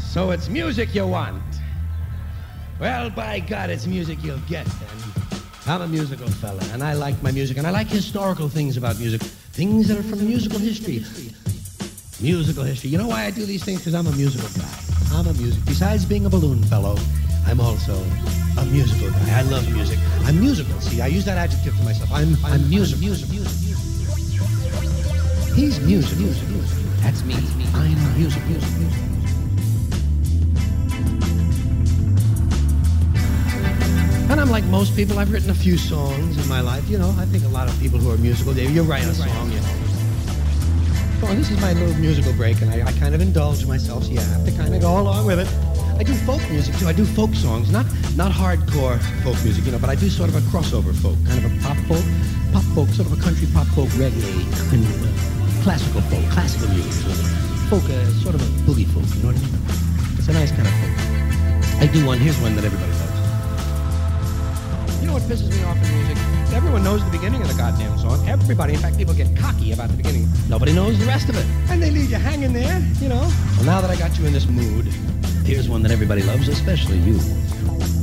So it's music you want. Well, by God, it's music you'll get then. I'm a musical fella, and I like my music, and I like historical things about music. Things that are from musical history. Musical history. You know why I do these things? Because I'm a musical guy. Besides being a balloon fellow, I'm also a musical guy. I love music. I'm musical. See, I use that adjective for myself. I'm musical. He's musical. That's me. I'm musical. And I'm like most people. I've written a few songs in my life. You know, I think a lot of people who are musical, you write a song, you know. Well, this is my little musical break, and I kind of indulge myself, so you have to kind of go along with it. I do folk music, too. I do folk songs, not hardcore folk music, you know, but I do sort of a crossover folk, kind of a pop folk, sort of a country pop folk, reggae, kind of classical folk, classical music, folk, sort of a boogie folk, you know what I mean? It's a nice kind of folk. I do one, here's one that everybody loves. You know what pisses me off in music? Everyone knows the beginning of the goddamn song. Everybody, in fact, people get cocky about the beginning. Nobody knows the rest of it. And they leave you hanging there, you know. Well, now that I got you in this mood, here's one that everybody loves, especially you.